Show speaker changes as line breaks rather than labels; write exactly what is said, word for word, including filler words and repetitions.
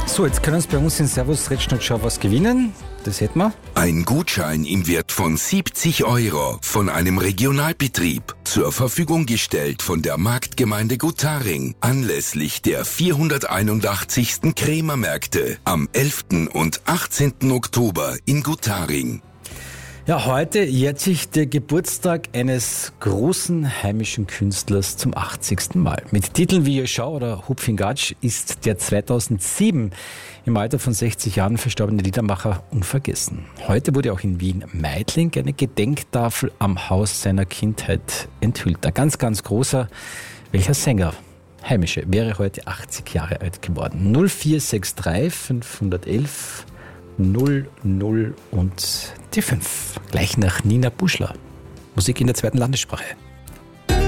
So, jetzt können Sie bei uns in Servus Rätschnitschau was gewinnen. Das hätten wir.
Ein Gutschein im Wert von siebzig Euro von einem Regionalbetrieb, zur Verfügung gestellt von der Marktgemeinde Gutaring, anlässlich der vierhunderteinundachtzigsten Krämermärkte am elften und achtzehnten Oktober in Gutaring.
Ja, heute jährt sich der Geburtstag eines großen heimischen Künstlers zum achtzigsten Mal. Mit Titeln wie Jeschau oder Hupfingatsch ist der zweitausendsieben im Alter von sechzig Jahren verstorbene Liedermacher unvergessen. Heute wurde auch in Wien-Meidling eine Gedenktafel am Haus seiner Kindheit enthüllt. Ein ganz, ganz großer, welcher Sänger, heimische, wäre heute achtzig Jahre alt geworden. null vier sechs drei fünfhundertelf null null und die fünf. Gleich nach Nina Buschler. Musik in der zweiten Landessprache.